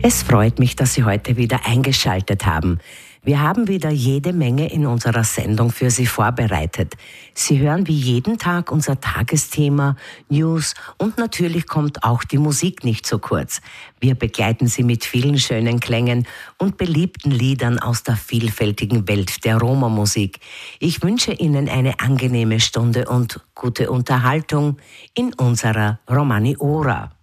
Es freut mich, dass Sie heute wieder eingeschaltet haben. Wir haben wieder jede Menge in unserer Sendung für Sie vorbereitet. Sie hören wie jeden Tag unser Tagesthema, News und natürlich kommt auch die Musik nicht zu kurz. Wir begleiten Sie mit vielen schönen Klängen und beliebten Liedern aus der vielfältigen Welt der Roma-Musik. Ich wünsche Ihnen eine angenehme Stunde und gute Unterhaltung in unserer Romani Ora.